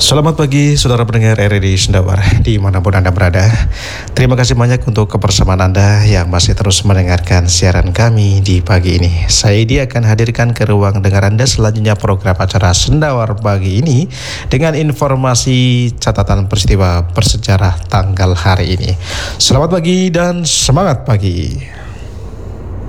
Selamat pagi saudara pendengar RRI Sendawar dimanapun Anda berada. Terima kasih banyak untuk kebersamaan Anda yang masih terus mendengarkan siaran kami di pagi ini. Saya akan hadirkan ke ruang dengar Anda selanjutnya program acara Sendawar pagi ini dengan informasi catatan peristiwa bersejarah tanggal hari ini. Selamat pagi dan semangat pagi.